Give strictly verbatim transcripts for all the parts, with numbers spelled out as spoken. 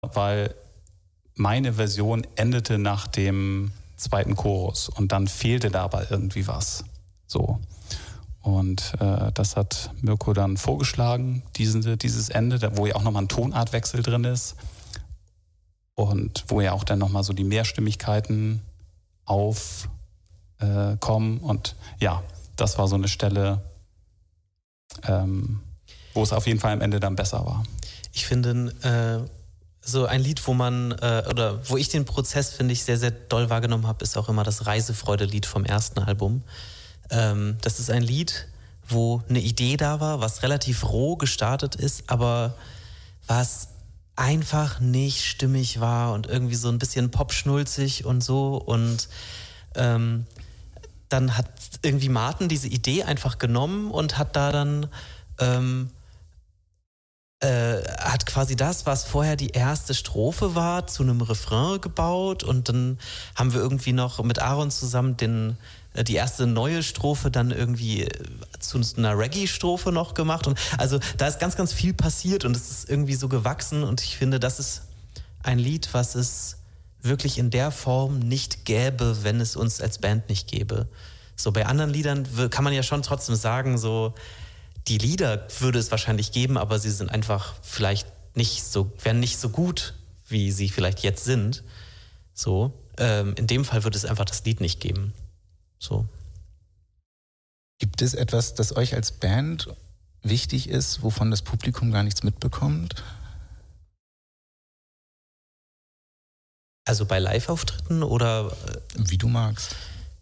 weil meine Version endete nach dem zweiten Chorus und dann fehlte da aber irgendwie was. So. Und äh, das hat Mirko dann vorgeschlagen, diese, dieses Ende, wo ja auch nochmal ein Tonartwechsel drin ist und wo ja auch dann nochmal so die Mehrstimmigkeiten aufkommen. Äh, und ja, das war so eine Stelle, ähm, wo es auf jeden Fall am Ende dann besser war. Ich finde, äh, so ein Lied, wo man, äh, oder wo ich den Prozess, finde ich, sehr, sehr doll wahrgenommen habe, ist auch immer das Reisefreude-Lied vom ersten Album. Ähm, das ist ein Lied, wo eine Idee da war, was relativ roh gestartet ist, aber was einfach nicht stimmig war und irgendwie so ein bisschen popschnulzig und so. Und ähm, dann hat irgendwie Martin diese Idee einfach genommen und hat da dann ähm, äh, hat quasi das, was vorher die erste Strophe war, zu einem Refrain gebaut, und dann haben wir irgendwie noch mit Aaron zusammen den, äh, die erste neue Strophe dann irgendwie zu einer Reggae-Strophe noch gemacht, und also da ist ganz, ganz viel passiert und es ist irgendwie so gewachsen, und ich finde, das ist ein Lied, was es wirklich in der Form nicht gäbe, wenn es uns als Band nicht gäbe. So, bei anderen Liedern kann man ja schon trotzdem sagen, so, die Lieder würde es wahrscheinlich geben, aber sie sind einfach vielleicht nicht so, wären nicht so gut, wie sie vielleicht jetzt sind. So, ähm, in dem Fall würde es einfach das Lied nicht geben. So. Gibt es etwas, das euch als Band wichtig ist, wovon das Publikum gar nichts mitbekommt? Also bei Live-Auftritten oder? Wie du magst.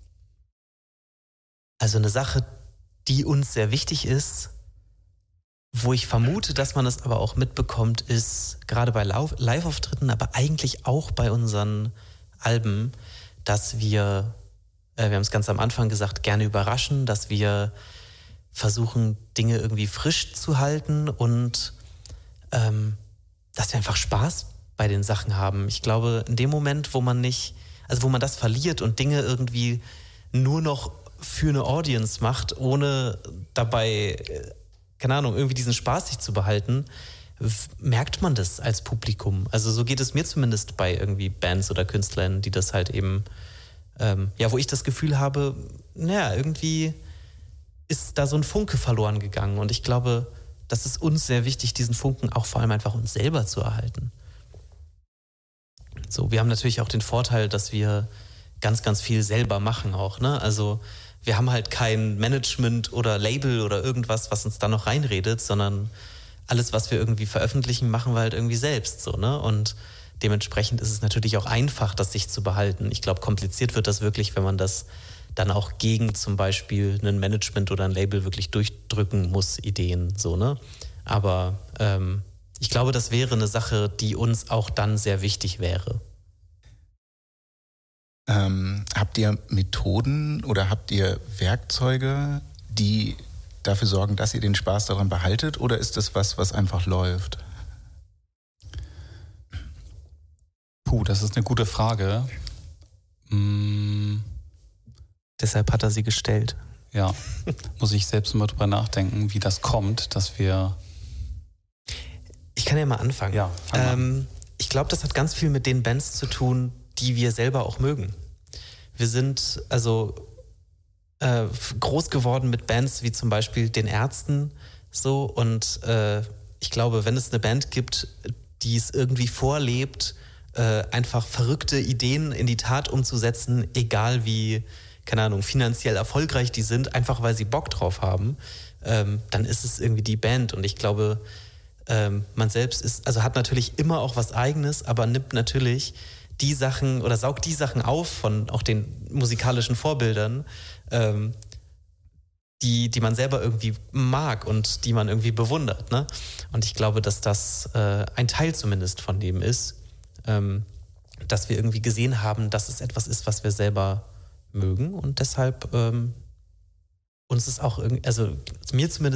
Also eine Sache, die uns sehr wichtig ist, wo ich vermute, dass man es aber auch mitbekommt, ist gerade bei Live-Auftritten, aber eigentlich auch bei unseren Alben, dass wir, äh, wir haben es ganz am Anfang gesagt, gerne überraschen, dass wir versuchen, Dinge irgendwie frisch zu halten und ähm, dass wir einfach Spaß bei den Sachen haben. Ich glaube, in dem Moment, wo man nicht, also wo man das verliert und Dinge irgendwie nur noch für eine Audience macht, ohne dabei, keine Ahnung, irgendwie diesen Spaß sich zu behalten, merkt man das als Publikum. Also so geht es mir zumindest bei irgendwie Bands oder Künstlern, die das halt eben, ähm, ja, wo ich das Gefühl habe, naja, irgendwie ist da so ein Funke verloren gegangen, und ich glaube, das ist uns sehr wichtig, diesen Funken auch vor allem einfach uns selber zu erhalten. So, wir haben natürlich auch den Vorteil, dass wir ganz, ganz viel selber machen auch, ne? Also wir haben halt kein Management oder Label oder irgendwas, was uns da noch reinredet, sondern alles, was wir irgendwie veröffentlichen, machen wir halt irgendwie selbst, so, ne? Und dementsprechend ist es natürlich auch einfach, das sich zu behalten. Ich glaube, kompliziert wird das wirklich, wenn man das dann auch gegen zum Beispiel ein Management oder ein Label wirklich durchdrücken muss, Ideen, so, ne? Aber ähm, ich glaube, das wäre eine Sache, die uns auch dann sehr wichtig wäre. Ähm, habt ihr Methoden oder habt ihr Werkzeuge, die dafür sorgen, dass ihr den Spaß daran behaltet, oder ist das was, was einfach läuft? Puh, das ist eine gute Frage. Hm. Deshalb hat er sie gestellt. Ja, muss ich selbst mal drüber nachdenken, wie das kommt, dass wir... Ich kann ja mal anfangen. Ja, fang mal ähm, an. Ich glaube, das hat ganz viel mit den Bands zu tun, die wir selber auch mögen. Wir sind also äh, groß geworden mit Bands wie zum Beispiel den Ärzten, so, und äh, ich glaube, wenn es eine Band gibt, die es irgendwie vorlebt, äh, einfach verrückte Ideen in die Tat umzusetzen, egal wie, keine Ahnung, finanziell erfolgreich die sind, einfach weil sie Bock drauf haben, ähm, dann ist es irgendwie die Band. Und ich glaube, ähm, man selbst ist, also hat natürlich immer auch was Eigenes, aber nimmt natürlich die Sachen oder saugt die Sachen auf von auch den musikalischen Vorbildern, ähm, die, die man selber irgendwie mag und die man irgendwie bewundert, ne? Und ich glaube, dass das äh, ein Teil zumindest von dem ist, ähm, dass wir irgendwie gesehen haben, dass es etwas ist, was wir selber mögen, und deshalb ähm, uns ist auch irgendwie, also mir zumindest